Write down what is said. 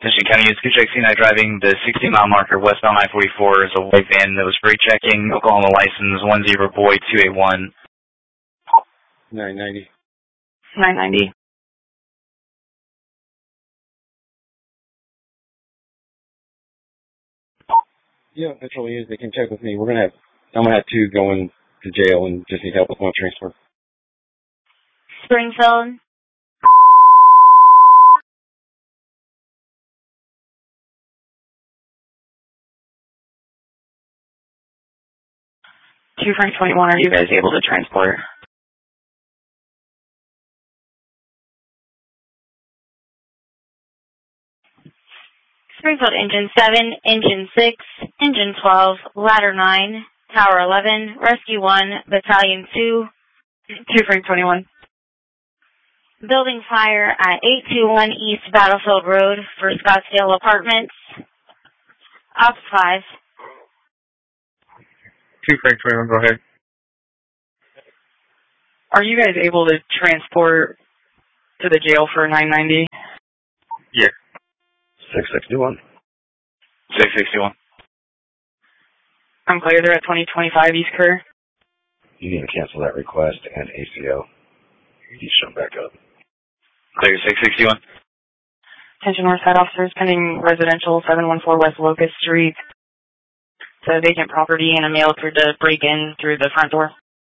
Mission County is check C9 driving the 60-mile marker westbound I-44 is a white van that was brake checking, Oklahoma license 10 boy 281. 990. 990. Yeah, that's all he is. They can check with me. I'm gonna have two going to jail and just need help with one transfer. Springfield. Two Frank 21, are you guys able to transport? Springfield Engine 7, Engine 6, Engine 12, Ladder 9, Tower 11, Rescue 1, Battalion 2. Two Frank 21. Building fire at 821 East Battlefield Road for Scottsdale Apartments. Ops 5. Two Frank 21, go ahead. Are you guys able to transport to the jail for 990? Yeah. 661. 661. I'm clear. They're at 2025 East Kerr. You need to cancel that request and ACO. You show them back up. Clear 661. Attention Northside officers, pending residential 714 West Locust Street. It's a vacant property and a mail to break in through the front door.